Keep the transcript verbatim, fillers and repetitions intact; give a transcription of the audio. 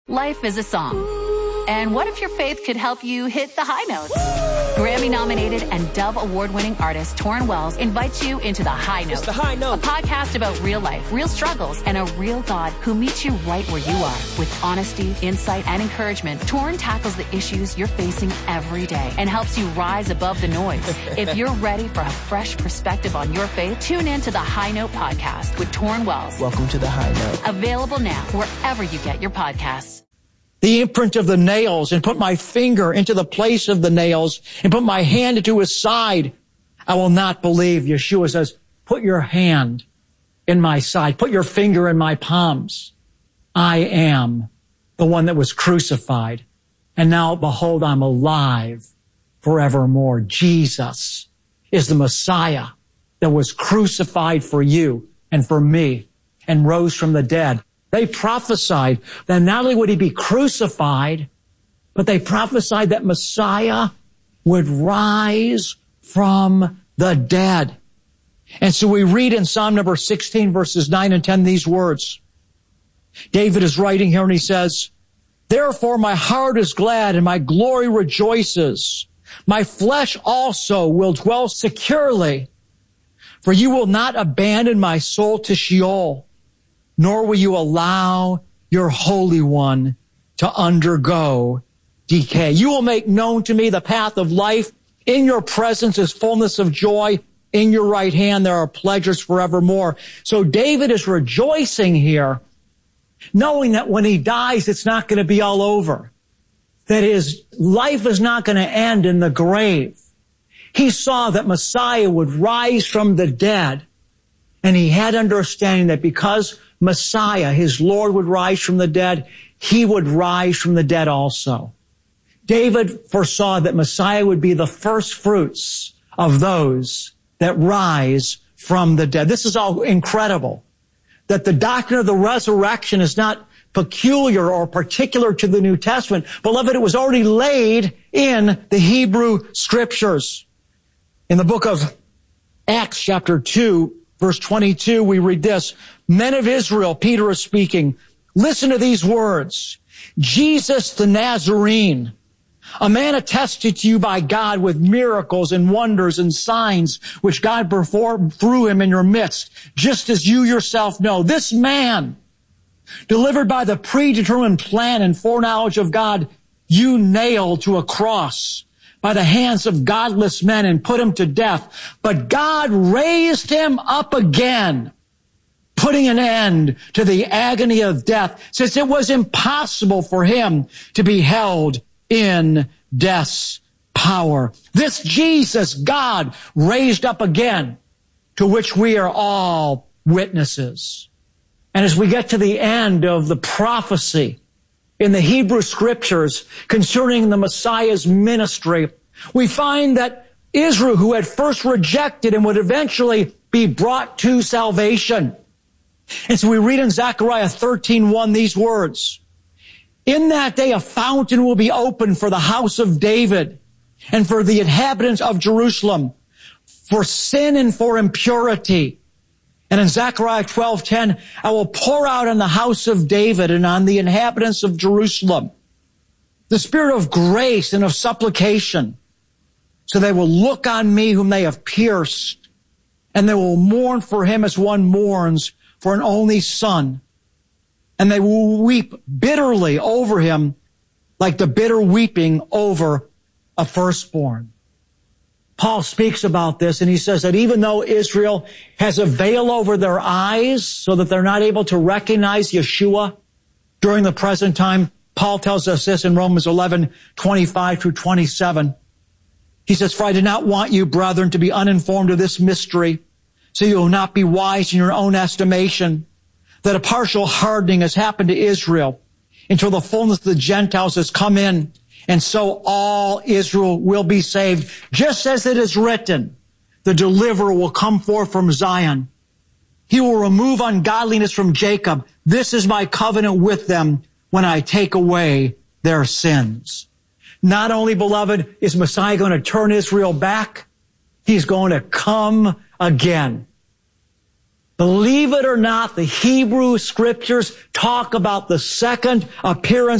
Life is a song. And what if your faith could help you hit the high notes? Grammy-nominated and Dove Award-winning artist Torrin Wells invites you into The High Note. It's The High Note. A podcast about real life, real struggles, and a real God who meets you right where you are. With honesty, insight, and encouragement, Torrin tackles the issues you're facing every day and helps you rise above the noise. If you're ready for a fresh perspective on your faith, tune in to The High Note podcast with Torrin Wells. Welcome to The High Note. Available now wherever you get your podcasts. The imprint of the nails, and put my finger into the place of the nails, and put my hand into his side, I will not believe. Yeshua says, put your hand in my side, put your finger in my palms. I am the one that was crucified, and now behold, I'm alive forevermore. Jesus is the Messiah that was crucified for you and for me and rose from the dead. They prophesied that not only would he be crucified, but they prophesied that Messiah would rise from the dead. And so we read in Psalm number sixteen, verses nine and ten, these words. David is writing here and he says, therefore my heart is glad and my glory rejoices. My flesh also will dwell securely, for you will not abandon my soul to Sheol, nor will you allow your Holy One to undergo decay. You will make known to me the path of life. In your presence is fullness of joy. In your right hand there are pleasures forevermore. So David is rejoicing here, knowing that when he dies, it's not going to be all over. That his life is not going to end in the grave. He saw that Messiah would rise from the dead, and he had understanding that because Messiah, his Lord, would rise from the dead, he would rise from the dead also. David foresaw that Messiah would be the first fruits of those that rise from the dead. This is all incredible, that the doctrine of the resurrection is not peculiar or particular to the New Testament. Beloved, it was already laid in the Hebrew Scriptures. In the book of Acts chapter two, verse twenty-two, we read this. Men of Israel, Peter is speaking, listen to these words. Jesus the Nazarene, a man attested to you by God with miracles and wonders and signs which God performed through him in your midst, just as you yourself know. This man, delivered by the predetermined plan and foreknowledge of God, you nailed to a cross by the hands of godless men and put him to death. But God raised him up again, putting an end to the agony of death, since it was impossible for him to be held in death's power. This Jesus God raised up again, to which we are all witnesses. And as we get to the end of the prophecy in the Hebrew Scriptures concerning the Messiah's ministry, we find that Israel, who had first rejected him, would eventually be brought to salvation. And so we read in Zechariah thirteen one these words. In that day a fountain will be opened for the house of David and for the inhabitants of Jerusalem, for sin and for impurity. And in Zechariah twelve ten, I will pour out on the house of David and on the inhabitants of Jerusalem the spirit of grace and of supplication, so they will look on me whom they have pierced, and they will mourn for him as one mourns for an only son. And they will weep bitterly over him like the bitter weeping over a firstborn. Paul speaks about this, and he says that even though Israel has a veil over their eyes so that they're not able to recognize Yeshua during the present time, Paul tells us this in Romans eleven twenty-five through twenty-seven. He says, for I did not want you, brethren, to be uninformed of this mystery, so you will not be wise in your own estimation, that a partial hardening has happened to Israel until the fullness of the Gentiles has come in, and so all Israel will be saved. Just as it is written, the deliverer will come forth from Zion. He will remove ungodliness from Jacob. This is my covenant with them when I take away their sins. Not only, beloved, is Messiah going to turn Israel back, he's going to come again. Believe it or not, the Hebrew Scriptures talk about the second appearance